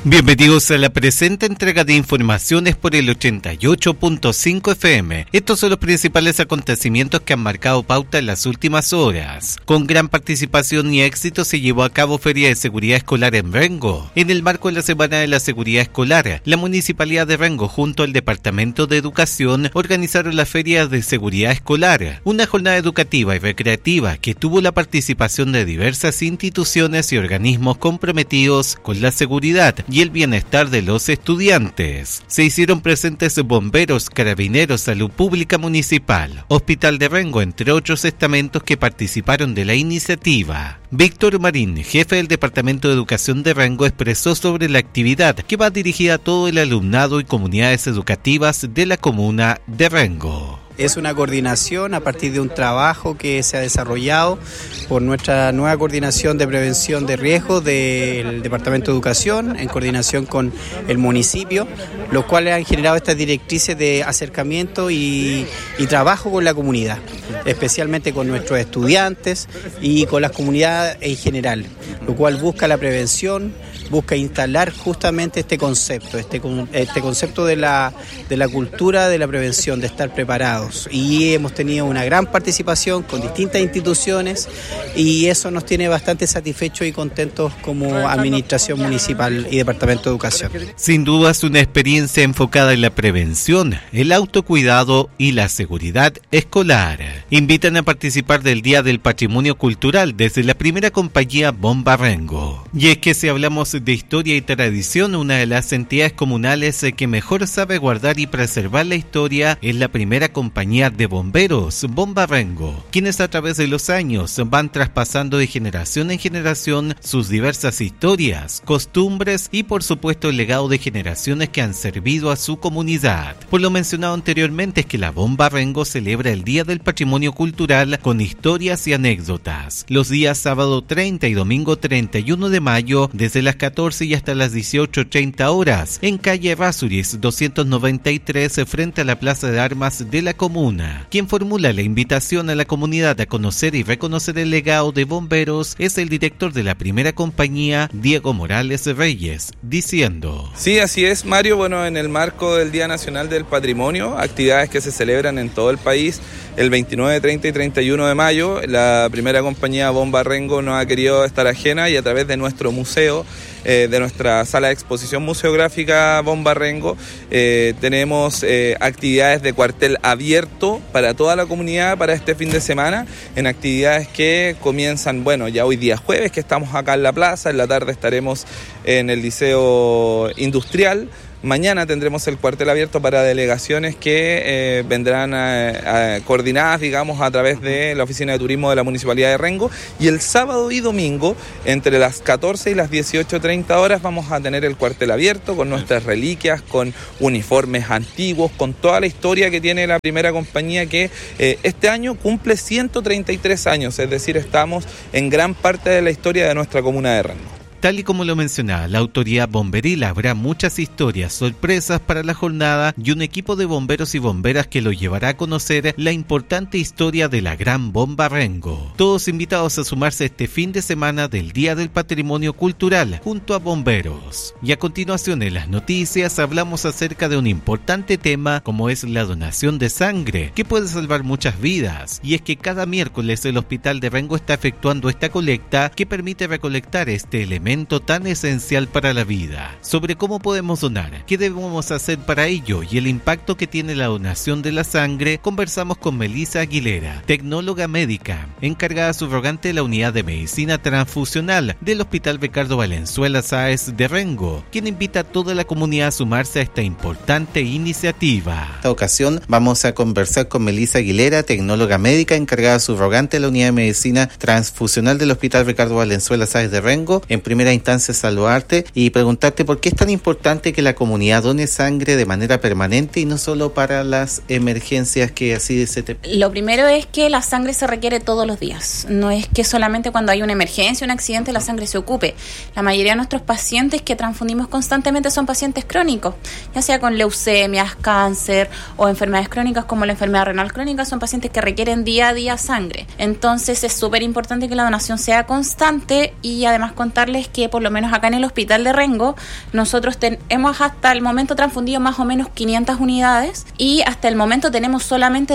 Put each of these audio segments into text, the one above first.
Bienvenidos a la presente entrega de informaciones por el 88.5 FM. Estos son los principales acontecimientos que han marcado pauta en las últimas horas. Con gran participación y éxito se llevó a cabo Feria de Seguridad Escolar en Rengo. En el marco de la Semana de la Seguridad Escolar, la Municipalidad de Rengo junto al Departamento de Educación organizaron la Feria de Seguridad Escolar, una jornada educativa y recreativa que tuvo la participación de diversas instituciones y organismos comprometidos con la seguridad y el bienestar de los estudiantes. Se hicieron presentes bomberos, carabineros, salud pública municipal, Hospital de Rengo, entre otros estamentos que participaron de la iniciativa. Víctor Marín, jefe del Departamento de Educación de Rengo, expresó sobre la actividad que va dirigida a todo el alumnado y comunidades educativas de la comuna de Rengo. Es una coordinación a partir de un trabajo que se ha desarrollado por nuestra nueva coordinación de prevención de riesgos del Departamento de Educación en coordinación con el municipio, los cuales han generado estas directrices de acercamiento y trabajo con la comunidad, especialmente con nuestros estudiantes y con las comunidades en general, lo cual busca la prevención, busca instalar justamente este concepto de la cultura de la prevención, de estar preparados. Y hemos tenido una gran participación con distintas instituciones y eso nos tiene bastante satisfechos y contentos como Administración Municipal y Departamento de Educación. Sin duda es una experiencia enfocada en la prevención, el autocuidado y la seguridad escolar. Invitan a participar del Día del Patrimonio Cultural desde la primera compañía Bomba Rengo. Y es que si hablamos de historia y tradición, una de las entidades comunales que mejor sabe guardar y preservar la historia es la primera compañía de bomberos, Bomba Rengo, quienes a través de los años van traspasando de generación en generación sus diversas historias, costumbres y por supuesto el legado de generaciones que han servido a su comunidad. Por lo mencionado anteriormente es que la Bomba Rengo celebra el Día del Patrimonio Cultural con historias y anécdotas, los días sábado 30 y domingo 31 de mayo desde las 14 y hasta las 18:30 horas en calle Errázuriz 293 frente a la Plaza de Armas de la comuna. Quien formula la invitación a la comunidad a conocer y reconocer el legado de bomberos es el director de la primera compañía, Diego Morales Reyes, diciendo: Sí, así es, Mario. Bueno, en el marco del Día Nacional del Patrimonio, actividades que se celebran en todo el país, el 29, 30 y 31 de mayo, la primera compañía Bomba Rengo no ha querido estar ajena y a través de nuestro museo, de nuestra sala de exposición museográfica Bomba Rengo, tenemos actividades de cuartel abierto para toda la comunidad para este fin de semana, en actividades que comienzan, bueno, ya hoy día jueves, que estamos acá en la plaza, en la tarde estaremos en el Liceo Industrial. Mañana tendremos el cuartel abierto para delegaciones que vendrán coordinadas, digamos, a través de la Oficina de Turismo de la Municipalidad de Rengo. Y el sábado y domingo, entre las 14 y las 18:30 horas, vamos a tener el cuartel abierto con nuestras reliquias, con uniformes antiguos, con toda la historia que tiene la primera compañía que este año cumple 133 años, es decir, estamos en gran parte de la historia de nuestra comuna de Rengo. Tal y como lo mencionaba la autoridad bomberil, habrá muchas historias, sorpresas para la jornada y un equipo de bomberos y bomberas que lo llevará a conocer la importante historia de la gran Bomba Rengo. Todos invitados a sumarse este fin de semana del Día del Patrimonio Cultural junto a bomberos. Y a continuación en las noticias hablamos acerca de un importante tema como es la donación de sangre, que puede salvar muchas vidas. Y es que cada miércoles el Hospital de Rengo está efectuando esta colecta que permite recolectar este elemento tan esencial para la vida. Sobre cómo podemos donar, qué debemos hacer para ello y el impacto que tiene la donación de la sangre, conversamos con Melissa Aguilera, tecnóloga médica, encargada subrogante de la Unidad de Medicina Transfusional del Hospital Ricardo Valenzuela Sáez de Rengo, quien invita a toda la comunidad a sumarse a esta importante iniciativa. En esta ocasión vamos a conversar con Melissa Aguilera, tecnóloga médica, encargada subrogante de la Unidad de Medicina Transfusional del Hospital Ricardo Valenzuela Sáez de Rengo. En primera instancia saludarte y preguntarte por qué es tan importante que la comunidad done sangre de manera permanente y no solo para las emergencias que así se te... Lo primero es que la sangre se requiere todos los días, no es que solamente cuando hay una emergencia, un accidente, la sangre se ocupe. La mayoría de nuestros pacientes que transfundimos constantemente son pacientes crónicos, ya sea con leucemias, cáncer o enfermedades crónicas como la enfermedad renal crónica, son pacientes que requieren día a día sangre. Entonces es súper importante que la donación sea constante y además contarles que por lo menos acá en el hospital de Rengo nosotros hemos hasta el momento transfundido más o menos 500 unidades y hasta el momento tenemos solamente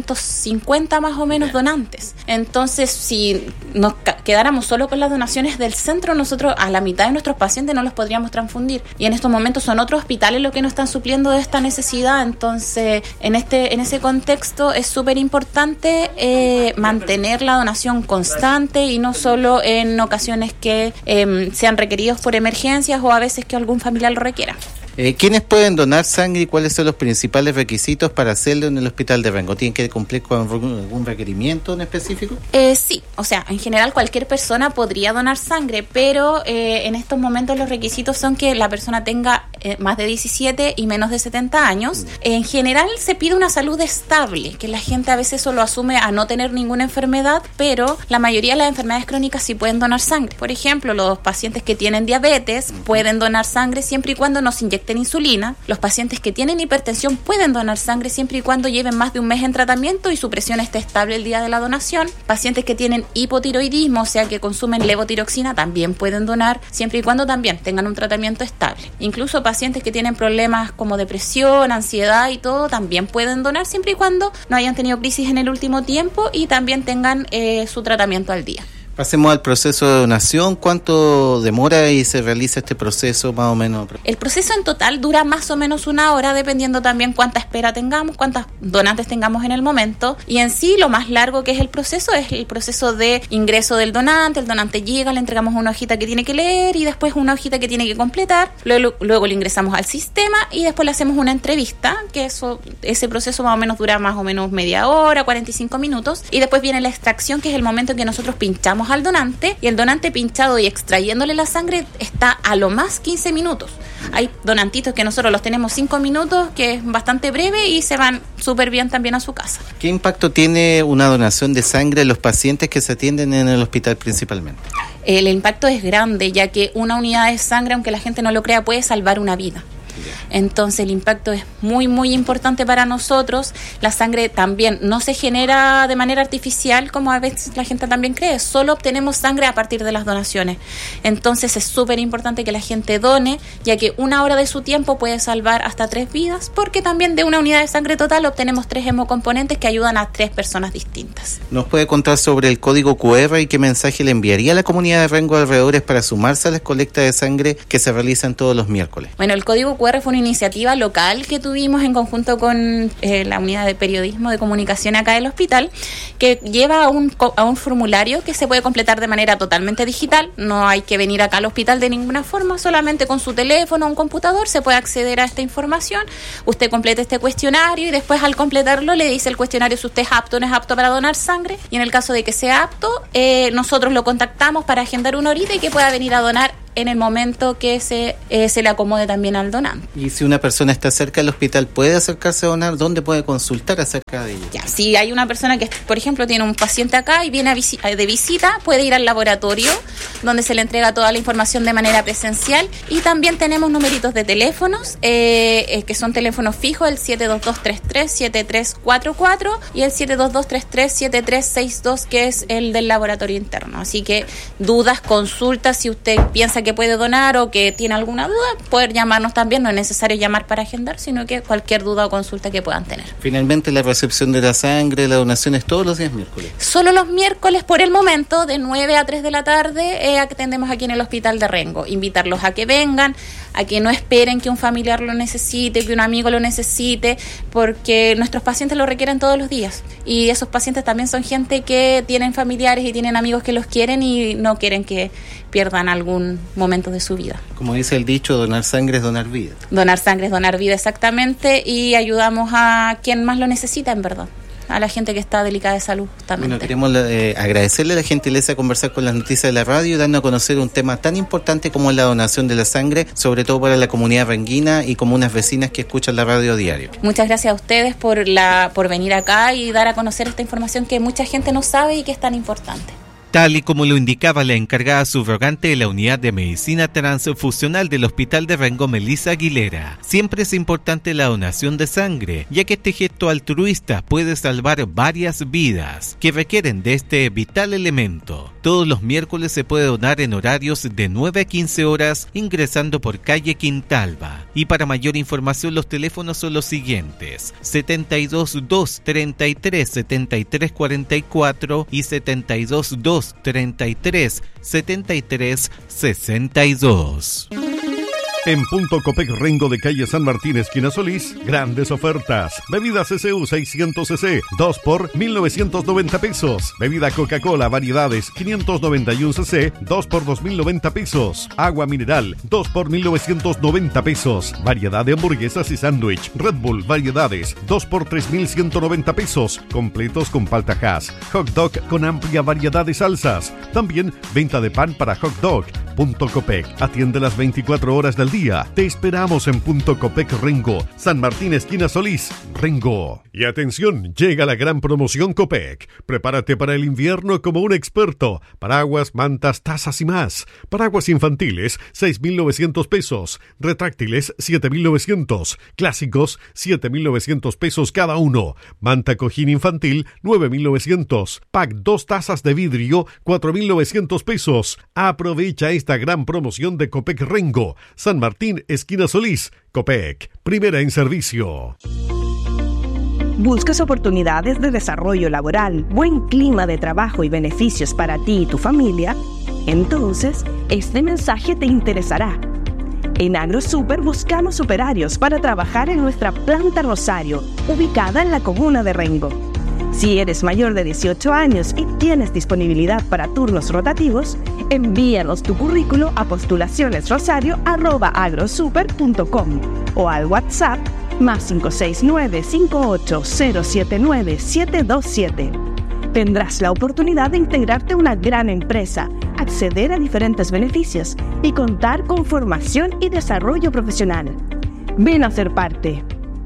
250 más o menos donantes. Entonces, si nos quedáramos solo con las donaciones del centro, nosotros a la mitad de nuestros pacientes no los podríamos transfundir. Y en estos momentos son otros hospitales los que nos están supliendo de esta necesidad. Entonces, en ese contexto es súper importante mantener la donación constante y no solo en ocasiones que sean requeridos por emergencias o a veces que algún familiar lo requiera. ¿Quiénes pueden donar sangre y cuáles son los principales requisitos para hacerlo en el hospital de Rengo? ¿Tienen que cumplir con algún requerimiento en específico? Sí, o sea, en general cualquier persona podría donar sangre, pero en estos momentos los requisitos son que la persona tenga más de 17 y menos de 70 años. En general se pide una salud estable, que la gente a veces solo asume a no tener ninguna enfermedad, pero la mayoría de las enfermedades crónicas sí pueden donar sangre. Por ejemplo, los pacientes que tienen diabetes pueden donar sangre siempre y cuando no se inyecten insulina. Los pacientes que tienen hipertensión pueden donar sangre siempre y cuando lleven más de un mes en tratamiento y su presión esté estable el día de la donación. Pacientes que tienen hipotiroidismo, o sea que consumen levotiroxina, también pueden donar siempre y cuando también tengan un tratamiento estable. Incluso pacientes que tienen problemas como depresión, ansiedad y todo, también pueden donar siempre y cuando no hayan tenido crisis en el último tiempo y también tengan su tratamiento al día. Pasemos al proceso de donación. ¿Cuánto demora y se realiza este proceso más o menos? El proceso en total dura más o menos 1 hora, dependiendo también cuánta espera tengamos, cuántas donantes tengamos en el momento. Y en sí, lo más largo que es el proceso de ingreso del donante. El donante llega, le entregamos una hojita que tiene que leer y después una hojita que tiene que completar. Luego lo ingresamos al sistema y después le hacemos una entrevista, que ese proceso más o menos dura más o menos media hora, 45 minutos. Y después viene la extracción, que es el momento en que nosotros pinchamos al donante, y el donante pinchado y extrayéndole la sangre está a lo más 15 minutos. Hay donantitos que nosotros los tenemos 5 minutos, que es bastante breve y se van súper bien también a su casa. ¿Qué impacto tiene una donación de sangre en los pacientes que se atienden en el hospital principalmente? El impacto es grande, ya que una unidad de sangre, aunque la gente no lo crea, puede salvar una vida. Entonces el impacto es muy muy importante para nosotros. La sangre también no se genera de manera artificial, como a veces la gente también cree, solo obtenemos sangre a partir de las donaciones. Entonces es súper importante que la gente done, ya que 1 hora de su tiempo puede salvar hasta 3 vidas, porque también de una unidad de sangre total obtenemos 3 hemocomponentes que ayudan a 3 personas distintas. ¿Nos puede contar sobre el código QR y qué mensaje le enviaría a la comunidad de Rengo alrededores para sumarse a las colectas de sangre que se realizan todos los miércoles? Bueno, el código QR fue una iniciativa local que tuvimos en conjunto con la unidad de periodismo de comunicación acá del hospital, que lleva a un formulario que se puede completar de manera totalmente digital. No hay que venir acá al hospital de ninguna forma, solamente con su teléfono o un computador se puede acceder a esta información. Usted completa este cuestionario y después al completarlo le dice el cuestionario si usted es apto o no es apto para donar sangre, y en el caso de que sea apto, nosotros lo contactamos para agendar una horita y que pueda venir a donar en el momento que se le acomode también al donante. Y si una persona está cerca del hospital, ¿puede acercarse a donar? ¿Dónde puede consultar acerca de ello? Ya, si hay una persona que, por ejemplo, tiene un paciente acá y viene de visita, puede ir al laboratorio donde se le entrega toda la información de manera presencial, y también tenemos numeritos de teléfonos que son teléfonos fijos, el 722-33-7344 y el 722-33-7362, que es el del laboratorio interno. Así que dudas, consultas, si usted piensa que puede donar o que tiene alguna duda, poder llamarnos también. No es necesario llamar para agendar, sino que cualquier duda o consulta que puedan tener. Finalmente, la recepción de la sangre, la donación es todos los días miércoles. Solo los miércoles por el momento, de 9 a 3 de la tarde, atendemos aquí en el hospital de Rengo. Invitarlos a que vengan, a que no esperen que un familiar lo necesite, que un amigo lo necesite, porque nuestros pacientes lo requieren todos los días. Y esos pacientes también son gente que tienen familiares y tienen amigos que los quieren y no quieren que pierdan algún momento de su vida. Como dice el dicho, donar sangre es donar vida. Donar sangre es donar vida, exactamente, y ayudamos a quien más lo necesita, en verdad, a la gente que está delicada de salud también. Bueno, queremos agradecerle la gentileza de conversar con las noticias de la radio y darnos a conocer un tema tan importante como es la donación de la sangre, sobre todo para la comunidad renguina y comunas vecinas que escuchan la radio diario. Muchas gracias a ustedes por venir acá y dar a conocer esta información que mucha gente no sabe y que es tan importante. Tal y como lo indicaba la encargada subrogante de la Unidad de Medicina Transfusional del Hospital de Rengo, Melissa Aguilera, siempre es importante la donación de sangre, ya que este gesto altruista puede salvar varias vidas que requieren de este vital elemento. Todos los miércoles se puede donar en horarios de 9 a 15 horas ingresando por calle Quintalba. Y para mayor información los teléfonos son los siguientes: 72 33 73 44 y 72 33 73 62. En Punto Copec Rengo de calle San Martín, esquina Solís, grandes ofertas. Bebida CCU 600 cc, 2 por 1.990 pesos. Bebida Coca-Cola variedades 591 cc, 2 por 2.090 pesos. Agua mineral, 2 por 1.990 pesos. Variedad de hamburguesas y sándwich. Red Bull variedades, 2 por 3.190 pesos. Completos con palta hash. Hot dog con amplia variedad de salsas. También venta de pan para hot dog. Punto Copec atiende las 24 horas del día. Te esperamos en Punto Copec Rengo, San Martín esquina Solís, Rengo. Y atención, llega la gran promoción Copec. Prepárate para el invierno como un experto. Paraguas, mantas, tazas y más. Paraguas infantiles, 6.900 pesos. Retráctiles, 7.900. Clásicos, 7.900 pesos cada uno. Manta cojín infantil, 9.900. Pack 2 tazas de vidrio, 4.900 pesos. Aprovecha esta gran promoción de Copec Rengo, San Martín, esquina Solís. Copec, primera en servicio. ¿Buscas oportunidades de desarrollo laboral, buen clima de trabajo y beneficios para ti y tu familia? Entonces, este mensaje te interesará. En AgroSuper buscamos operarios para trabajar en nuestra planta Rosario, ubicada en la comuna de Rengo. Si eres mayor de 18 años y tienes disponibilidad para turnos rotativos, envíanos tu currículo a postulacionesrosario@agrosuper.com o al WhatsApp +569 58079727. 727. Tendrás la oportunidad de integrarte a una gran empresa, acceder a diferentes beneficios y contar con formación y desarrollo profesional. Ven a ser parte.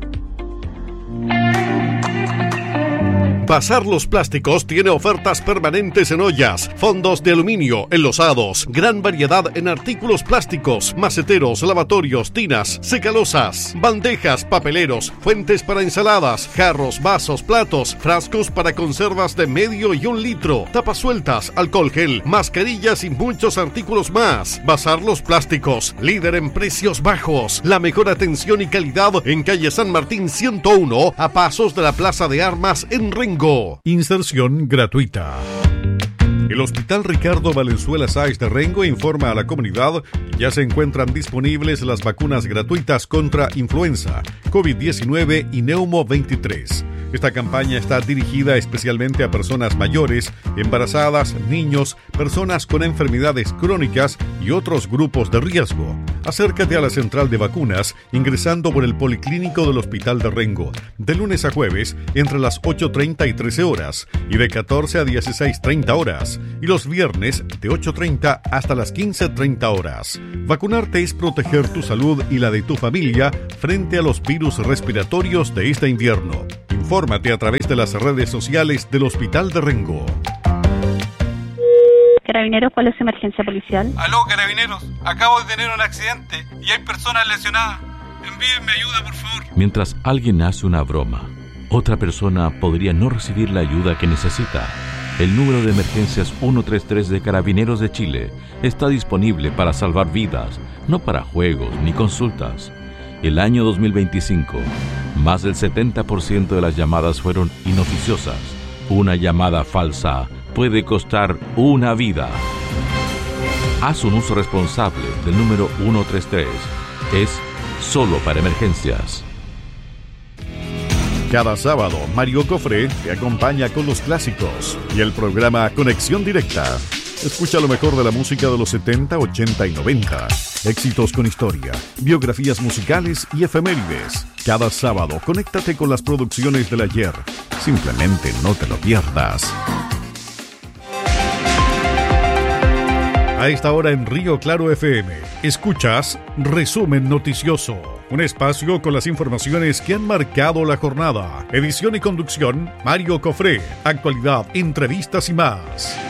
Bazar Los Plásticos tiene ofertas permanentes en ollas, fondos de aluminio, enlosados, gran variedad en artículos plásticos, maceteros, lavatorios, tinas, secalosas, bandejas, papeleros, fuentes para ensaladas, jarros, vasos, platos, frascos para conservas de medio y 1 litro, tapas sueltas, alcohol gel, mascarillas y muchos artículos más. Bazar Los Plásticos, líder en precios bajos, la mejor atención y calidad en calle San Martín 101, a pasos de la Plaza de Armas en Rengo. Inserción gratuita. El Hospital Ricardo Valenzuela Sáez de Rengo informa a la comunidad que ya se encuentran disponibles las vacunas gratuitas contra influenza, COVID-19 y Neumo 23. Esta campaña está dirigida especialmente a personas mayores, embarazadas, niños, personas con enfermedades crónicas y otros grupos de riesgo. Acércate a la central de vacunas ingresando por el Policlínico del Hospital de Rengo, de lunes a jueves entre las 8:30 y 13 horas y de 14 a 16:30 horas, y los viernes de 8:30 hasta las 15:30 horas. Vacunarte es proteger tu salud y la de tu familia frente a los virus respiratorios de este invierno. Infórmate a través de las redes sociales del Hospital de Rengo. Carabineros, ¿cuál es su emergencia policial? Aló, Carabineros. Acabo de tener un accidente y hay personas lesionadas. Envíenme ayuda, por favor. Mientras alguien hace una broma, otra persona podría no recibir la ayuda que necesita. El número de emergencias 133 de Carabineros de Chile está disponible para salvar vidas, no para juegos ni consultas. El año 2025, más del 70% de las llamadas fueron inoficiosas. Una llamada falsa puede costar una vida. Haz un uso responsable del número 133. Es solo para emergencias. Cada sábado, Mario Cofré te acompaña con los clásicos y el programa Conexión Directa. Escucha lo mejor de la música de los 70, 80 y 90. Éxitos con historia, biografías musicales y efemérides. Cada sábado, conéctate con las producciones del ayer. Simplemente no te lo pierdas. A esta hora en Río Claro FM, escuchas Resumen Noticioso, un espacio con las informaciones que han marcado la jornada. Edición y conducción, Mario Cofré. Actualidad, entrevistas y más.